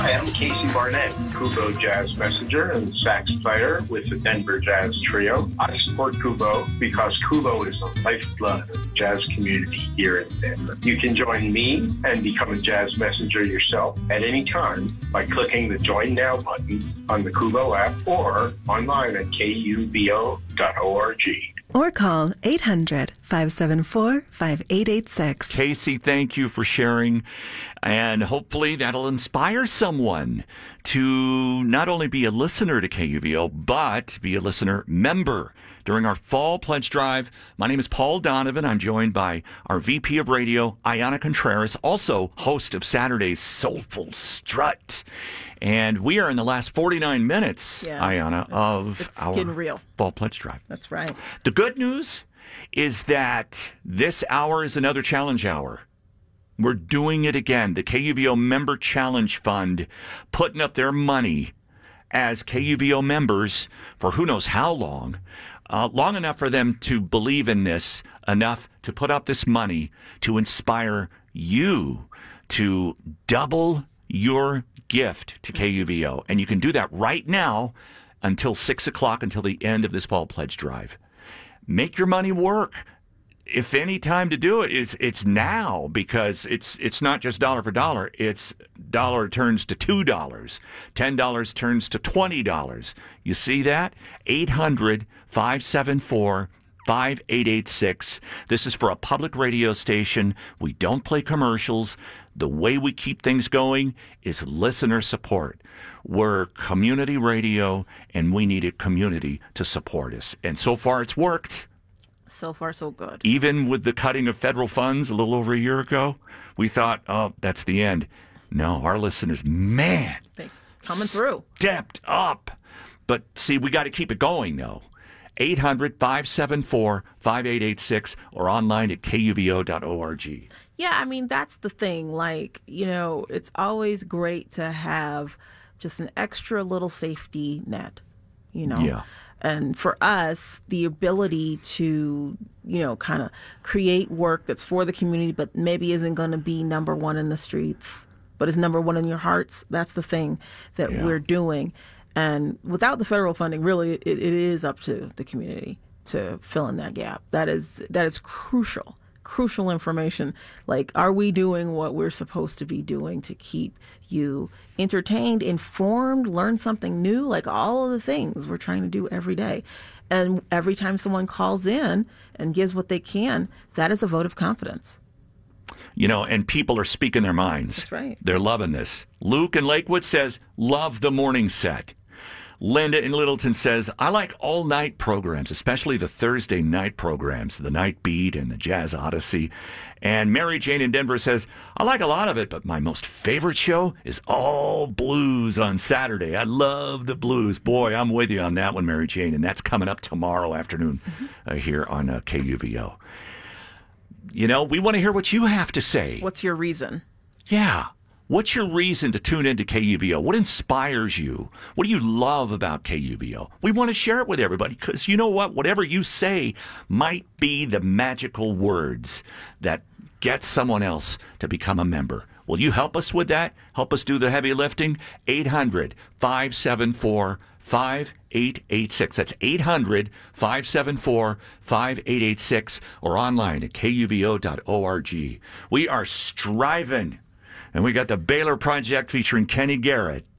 Hi, I'm Casey Barnett, Kubo Jazz Messenger and sax player with the Denver Jazz Trio. I support Kubo because Kubo is the lifeblood of the jazz community here in Denver. You can join me and become a jazz messenger yourself at any time by clicking the Join Now button on the Kubo app or online at kubo.org. Or call 800-574-5886. Casey, thank you for sharing. And hopefully that'll inspire someone to not only be a listener to KUVO, but be a listener member during our Fall Pledge Drive. My name is Paul Donovan. I'm joined by our VP of Radio, Ayana Contreras, also host of Saturday's Soulful Strut. And we are in the last 49 minutes, Ayana, of our real. Fall Pledge Drive. That's right. The good news is that this hour is another challenge hour. We're doing it again. The KUVO Member Challenge Fund putting up their money as KUVO members for who knows how long. Long enough for them to believe in this, enough to put up this money to inspire you to double your gift to KUVO. And you can do that right now until 6 o'clock, until the end of this Fall Pledge Drive. Make your money work. If any time to do it, it's now, because it's not just dollar for dollar. It's dollar turns to $2. $10 turns to $20. You see that? 800-574-5886. This is for a public radio station. We don't play commercials. The way we keep things going is listener support. We're community radio, and we needed community to support us. And so far, it's worked. So far, so good. Even with the cutting of federal funds a little over a year ago, we thought, oh, that's the end. No, our listeners, man, coming through. Stepped up. But see, we got to keep it going, though. 800-574-5886 or online at kuvo.org. Yeah, I mean, that's the thing. Like, you know, it's always great to have just an extra little safety net, you know? Yeah. And for us, the ability to, you know, kind of create work that's for the community, but maybe isn't going to be number one in the streets, but is number one in your hearts. That's the thing that we're doing. And without the federal funding, really, it is up to the community to fill in that gap. That is crucial information. Like, are we doing what we're supposed to be doing to keep you entertained, informed, learn something new? Like, all of the things we're trying to do every day. And every time someone calls in and gives what they can, that is a vote of confidence. You know, and people are speaking their minds. That's right. They're loving this. Luke in Lakewood says, love the morning set. Linda in Littleton says, I like all-night programs, especially the Thursday night programs, the Night Beat and the Jazz Odyssey. And Mary Jane in Denver says, I like a lot of it, but my most favorite show is all blues on Saturday. I love the blues. Boy, I'm with you on that one, Mary Jane, and that's coming up tomorrow afternoon here on KUVO. You know, we want to hear what you have to say. What's your reason? Yeah. What's your reason to tune into KUVO? What inspires you? What do you love about KUVO? We want to share it with everybody because you know what? Whatever you say might be the magical words that get someone else to become a member. Will you help us with that? Help us do the heavy lifting? 800-574-5886. That's 800-574-5886 or online at kuvo.org. We are striving. And we got the Baylor Project featuring Kenny Garrett.